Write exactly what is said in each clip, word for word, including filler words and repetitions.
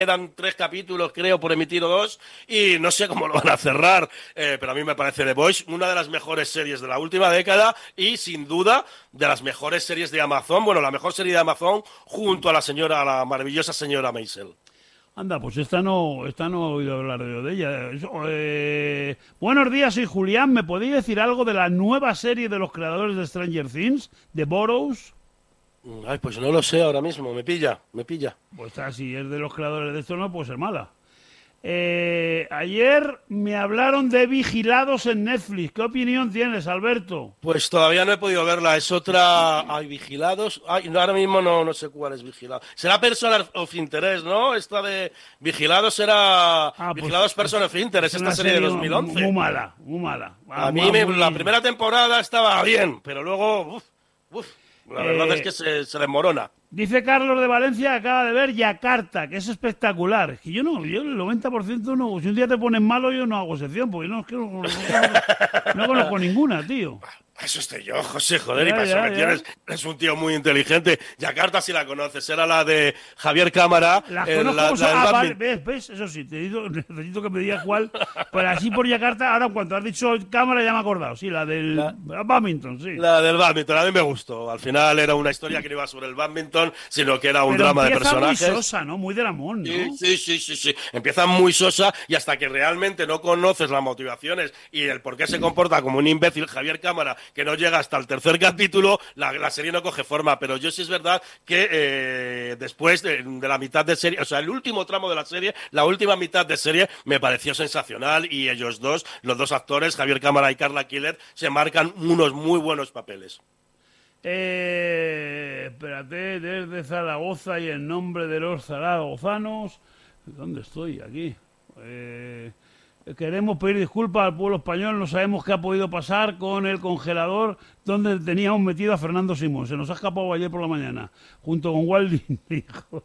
quedan tres capítulos, creo, por emitir o dos, y no sé cómo lo van a cerrar, eh, pero a mí me parece The Boys una de las mejores series de la última década y, sin duda, de las mejores series de Amazon. Bueno, la mejor serie de Amazon junto a la señora, a la maravillosa señora Maisel. Anda, pues esta no, esta no he oído hablar de, de ella. Eso, eh... Buenos días, soy Julián. ¿Me podéis decir algo de la nueva serie de los creadores de Stranger Things, The Burrows? Ay, pues no lo sé ahora mismo, me pilla, me pilla. Pues ah, si es de los creadores de esto, no puede ser mala. Eh, ayer me hablaron de Vigilados en Netflix. ¿Qué opinión tienes, Alberto? Pues todavía no he podido verla, es otra... Ay, Vigilados... Ay, no, ahora mismo no, no sé cuál es Vigilado. Será Person of Interest, ¿no? Esta de Vigilados era... Ah, Vigilados pues, Person of Interest, esta serie, serie de dos mil once. Muy mala, muy mala. A, a mí me, muy... la primera temporada estaba bien, pero luego... Uf, uf, la verdad eh... es que se, se desmorona. Dice Carlos de Valencia que acaba de ver Yakarta, que es espectacular. Es que yo no, yo el noventa por ciento no. Si un día te pones malo, yo no hago sección, porque no, es que no, no, no, no conozco ninguna, tío. Eso estoy yo, José, joder, ya, y para eso me tienes. Es un tío muy inteligente. Yakarta sí la conoces, era la de Javier Cámara. Las eh, conozco, la, la ah, vale, ves, ves, eso sí, te digo, necesito que me digas cuál. Pero así por Yakarta, ahora cuando has dicho Cámara ya me he acordado. Sí, la del la, badminton, sí. La del badminton, a mí me gustó. Al final era una historia que no iba sobre el badminton, sino que era un pero drama de personajes. Muy sosa, ¿no? Muy de Ramón, ¿no? Sí, sí, sí, sí, sí. Empieza muy sosa y hasta que realmente no conoces las motivaciones y el por qué se comporta como un imbécil Javier Cámara, que no llega hasta el tercer capítulo, la, la serie no coge forma. Pero yo sí es verdad que eh, después de, de la mitad de serie, o sea, el último tramo de la serie, la última mitad de serie me pareció sensacional y ellos dos, los dos actores, Javier Cámara y Carla Killer, se marcan unos muy buenos papeles. Eh, espérate, desde Zaragoza y en nombre de los zaragozanos. ¿Dónde estoy? Aquí. Eh... Queremos pedir disculpas al pueblo español, no sabemos qué ha podido pasar con el congelador donde teníamos metido a Fernando Simón. Se nos ha escapado ayer por la mañana, junto con Walt Disney.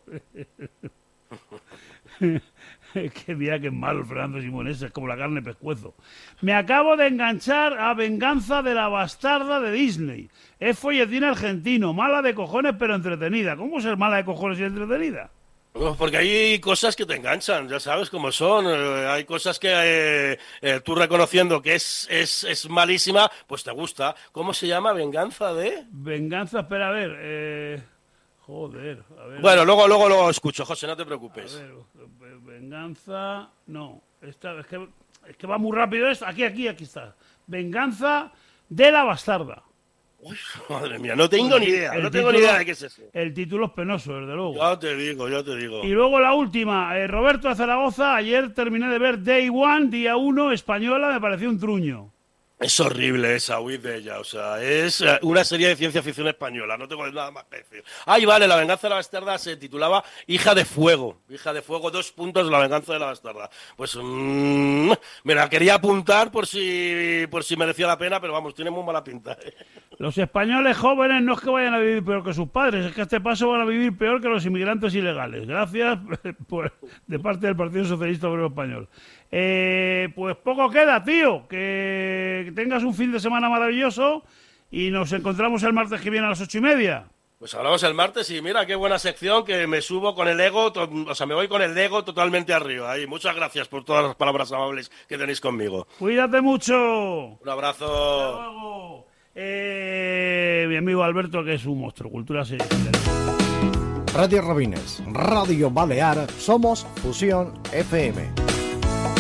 Que mira que es malo el Fernando Simón ese, es como la carne pescuezo. Me acabo de enganchar a Venganza de la Bastarda de Disney. Es folletín argentino, mala de cojones pero entretenida. ¿Cómo ser mala de cojones y entretenida? Porque hay cosas que te enganchan, ya sabes cómo son. Eh, hay cosas que eh, eh, tú reconociendo que es, es, es malísima, pues te gusta. ¿Cómo se llama? ¿Venganza de...? Venganza, espera, a ver. Eh... Joder, a ver. Bueno, luego, luego lo escucho, José, no te preocupes. A ver, venganza... No, esta, es, que, es que va muy rápido esto. Aquí, aquí, aquí está. Venganza de la Bastarda. Uy, madre mía, no tengo ni idea, no tengo ni idea de qué es eso. El título es penoso, desde luego. Ya te digo, ya te digo. Y luego la última, eh, Roberto de Zaragoza, ayer terminé de ver Day One, día uno, española, me pareció un truño. Es horrible esa, huid de ella, o sea, es una serie de ciencia ficción española, no tengo nada más que decir. Ay, vale, La Venganza de la Bastarda se titulaba Hija de Fuego, Hija de Fuego, dos puntos, La Venganza de la Bastarda. Pues mmm, me la quería apuntar por si por si merecía la pena, pero vamos, tiene muy mala pinta. Los españoles jóvenes no es que vayan a vivir peor que sus padres, es que a este paso van a vivir peor que los inmigrantes ilegales. Gracias por, de parte del Partido Socialista Obrero Español. Eh, pues poco queda, tío. Que, que tengas un fin de semana maravilloso y nos encontramos el martes que viene a las ocho y media. Pues hablamos el martes y mira qué buena sección, que me subo con el ego, to- o sea, me voy con el ego totalmente arriba. Y muchas gracias por todas las palabras amables que tenéis conmigo. Cuídate mucho. Un abrazo. Hasta luego. Eh, mi amigo Alberto, que es un monstruo, cultura seria. Radio Robines, Radio Balear, somos Fusión F M.